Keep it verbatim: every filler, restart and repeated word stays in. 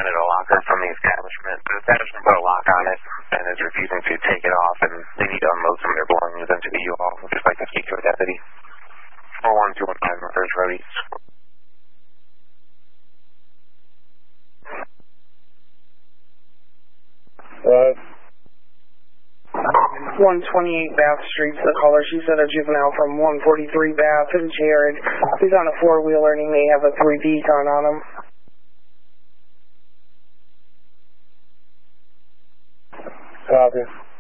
rented a locker from the establishment. The establishment put a lock on it and is refusing to take it off, and they need to unload some of their belongings into the U-Haul. We'd just like to speak to a deputy. four one two one five North First Road East. Uh, one twenty-eight Bath Street, the caller. She said a juvenile from one forty-three Bath in Jared. He's on a four-wheeler and he may have a three B gun on him. Copy.